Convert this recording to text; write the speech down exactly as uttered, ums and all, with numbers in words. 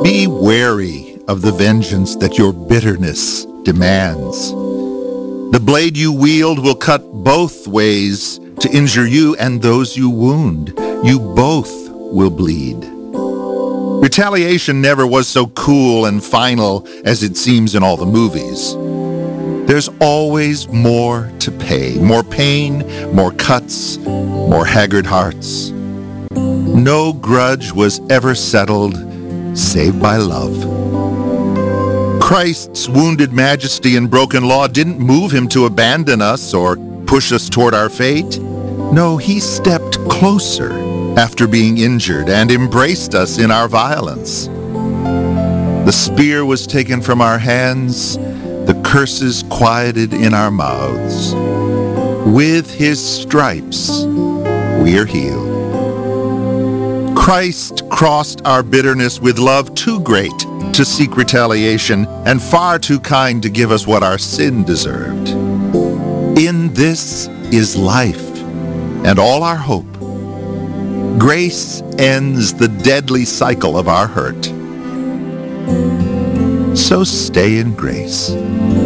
Be wary of the vengeance that your bitterness demands. The blade you wield will cut both ways to injure you and those you wound. You both will bleed. Retaliation never was so cool and final as it seems in all the movies. There's always more to pay, more pain, more cuts, more haggard hearts. No grudge was ever settled save by love. Christ's wounded majesty and broken law didn't move him to abandon us or push us toward our fate. No, he stepped closer after being injured and embraced us in our violence. The spear was taken from our hands, the curses quieted in our mouths. With his stripes, we are healed. Christ crossed our bitterness with love too great to seek retaliation and far too kind to give us what our sin deserved. In this is life and all our hope. Grace ends the deadly cycle of our hurt. So stay in grace.